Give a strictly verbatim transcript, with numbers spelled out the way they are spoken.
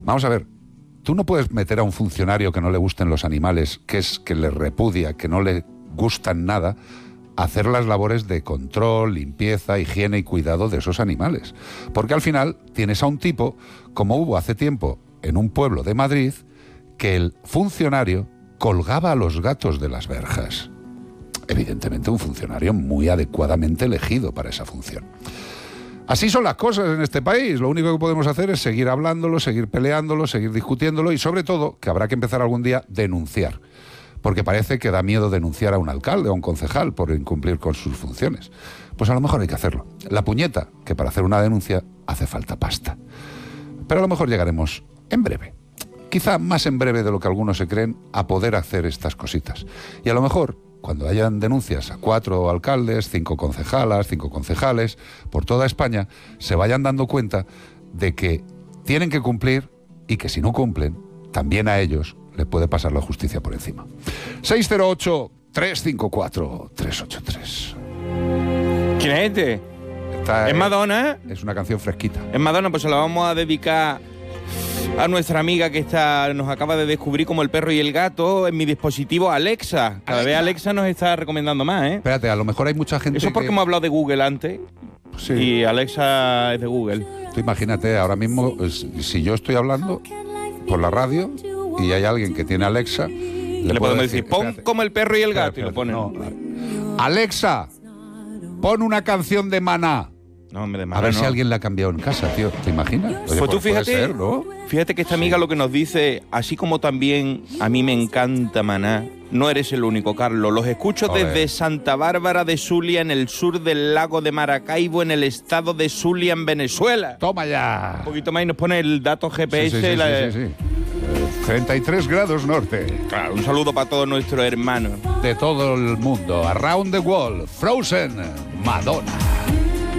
Vamos a ver, tú no puedes meter a un funcionario que no le gusten los animales, que es que le repudia, que no le gustan nada, a hacer las labores de control, limpieza, higiene y cuidado de esos animales. Porque al final tienes a un tipo, como hubo hace tiempo en un pueblo de Madrid, que el funcionario colgaba a los gatos de las verjas. Evidentemente un funcionario muy adecuadamente elegido para esa función. Así son las cosas en este país. Lo único que podemos hacer es seguir hablándolo, seguir peleándolo, seguir discutiéndolo y sobre todo que habrá que empezar algún día a denunciar. Porque parece que da miedo denunciar a un alcalde o a un concejal por incumplir con sus funciones. Pues a lo mejor hay que hacerlo. La puñeta, que para hacer una denuncia hace falta pasta. Pero a lo mejor llegaremos en breve. Quizá más en breve de lo que algunos se creen, a poder hacer estas cositas. Y a lo mejor, cuando hayan denuncias a cuatro alcaldes, cinco concejalas, cinco concejales, por toda España, se vayan dando cuenta de que tienen que cumplir y que si no cumplen, también a ellos le puede pasar la justicia por encima. seis cero ocho, tres cinco cuatro, tres ocho tres. ¿Quién es este? Esta ¿Es es Madonna? Es una canción fresquita. Es Madonna, pues se la vamos a dedicar a nuestra amiga que está, nos acaba de descubrir como el perro y el gato en mi dispositivo Alexa. Cada Alexa. vez Alexa nos está recomendando más, ¿eh? Espérate, a lo mejor hay mucha gente Eso es porque que... hemos hablado de Google antes. Sí. Y Alexa es de Google. Tú imagínate, ahora mismo, si yo estoy hablando por la radio y hay alguien que tiene Alexa, le, Le puedo podemos decir, pon espérate, como el perro y el espérate, gato, y lo espérate, ponen. no, Alexa, pon una canción de Maná. No, hombre, de A Maná ver no. si alguien la ha cambiado en casa, tío. ¿Te imaginas? Oye, Pues tú puede fíjate, ser, ¿no? fíjate que esta amiga lo que nos dice, así como también a mí me encanta Maná, no eres el único, Carlos. Los escucho Joder. desde Santa Bárbara de Zulia, en el sur del lago de Maracaibo, en el estado de Zulia, en Venezuela. Toma ya. Un poquito más y nos pone el dato G P S. Sí, sí, sí, la- sí, sí, sí. treinta y tres grados norte. Claro, un saludo para todos nuestros hermanos. De todo el mundo. Around the world. Frozen. Madonna.